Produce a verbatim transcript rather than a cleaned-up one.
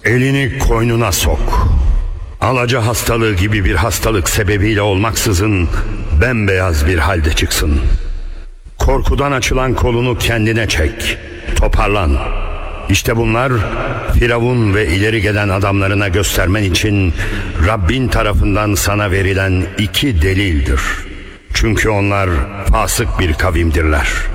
Elini koynuna sok. Alaca hastalığı gibi bir hastalık sebebiyle olmaksızın bembeyaz bir halde çıksın. Korkudan açılan kolunu kendine çek. Toparlan. İşte bunlar Firavun ve ileri gelen adamlarına göstermen için Rabbin tarafından sana verilen iki delildir. Çünkü onlar fasık bir kavimdirler.